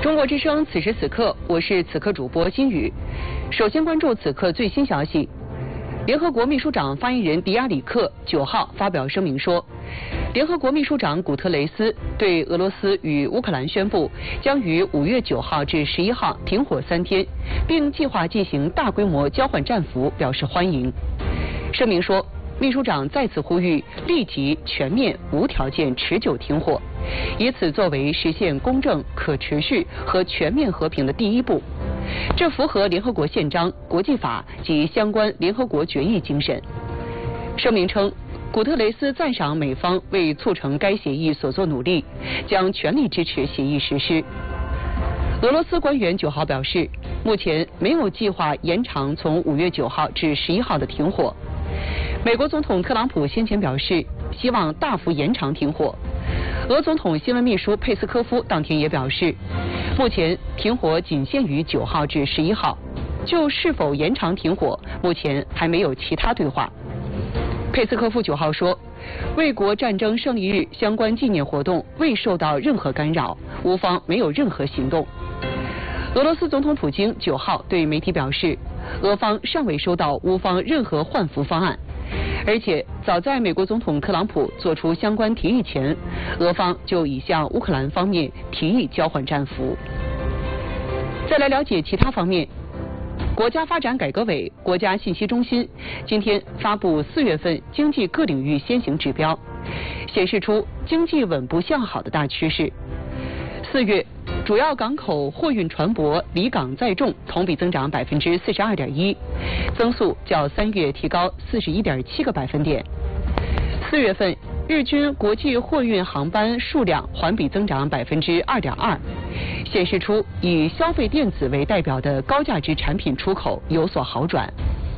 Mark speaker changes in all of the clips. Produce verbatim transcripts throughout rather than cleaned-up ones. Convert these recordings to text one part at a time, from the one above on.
Speaker 1: 中国之声此时此刻，我是此刻主播金宇。首先关注此刻最新消息。联合国秘书长发言人迪亚里克九号发表声明说，联合国秘书长古特雷斯对俄罗斯与乌克兰宣布将于五月九号至十一号停火三天，并计划进行大规模交换战俘表示欢迎。声明说，秘书长再次呼吁立即、全面、无条件、持久停火，以此作为实现公正、可持续和全面和平的第一步。这符合联合国宪章、国际法及相关联合国决议精神。声明称，古特雷斯赞赏美方为促成该协议所做努力，将全力支持协议实施。俄罗斯官员九号表示，目前没有计划延长从五月九号至十一号的停火。美国总统特朗普先前表示，希望大幅延长停火。俄总统新闻秘书佩斯科夫当天也表示，目前停火仅限于九号至十一号，就是否延长停火，目前还没有其他对话。佩斯科夫九号说，卫国战争胜利日相关纪念活动未受到任何干扰，乌方没有任何行动。俄罗斯总统普京九号对媒体表示，俄方尚未收到乌方任何换俘方案，而且早在美国总统特朗普做出相关提议前，俄方就已向乌克兰方面提议交换战俘。再来了解其他方面，国家发展改革委、国家信息中心今天发布四月份经济各领域先行指标，显示出经济稳步向好的大趋势。四月主要港口货运船舶离港载重同比增长百分之四十二点一，增速较三月提高四十一点七个百分点。四月份日均国际货运航班数量环比增长百分之二点二，显示出以消费电子为代表的高价值产品出口有所好转。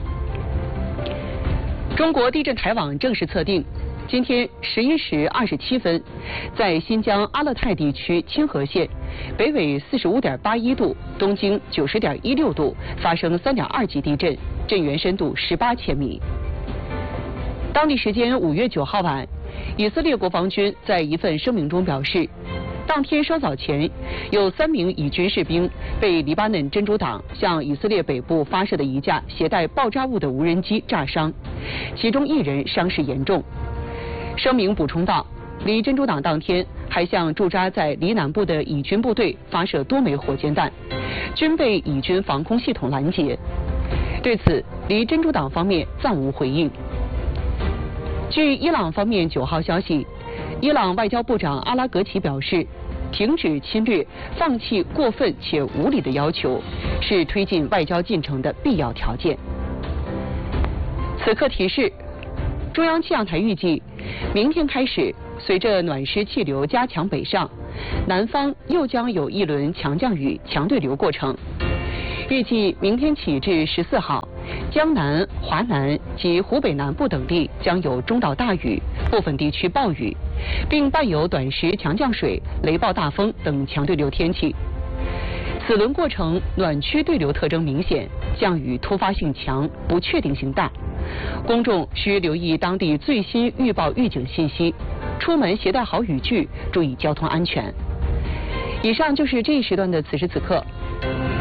Speaker 1: 中国地震台网正式测定，今天十一时二十七分，在新疆阿勒泰地区清河县，北纬四十五点八一度，东经九十点一六度发生三点二级地震，震源深度十八千米。当地时间五月九号晚，以色列国防军在一份声明中表示，当天稍早前，有三名以军士兵被黎巴嫩真主党向以色列北部发射的一架携带爆炸物的无人机炸伤，其中一人伤势严重。声明补充道，离真主党当天还向驻扎在黎南部的以军部队发射多枚火箭弹，均被以军防空系统拦截。对此，离真主党方面暂无回应。据伊朗方面九号消息，伊朗外交部长阿拉格齐表示，停止侵略、放弃过分且无理的要求，是推进外交进程的必要条件。此刻提示，中央气象台预计，明天开始，随着暖湿气流加强北上，南方又将有一轮强降雨、强对流过程。预计明天起至十四号，江南、华南及湖北南部等地将有中到大雨，部分地区暴雨，并伴有短时强降水、雷暴大风等强对流天气。此轮过程暖区对流特征明显，降雨突发性强，不确定性大。公众需留意当地最新预报预警信息，出门携带好雨具，注意交通安全。以上就是这一时段的此时此刻。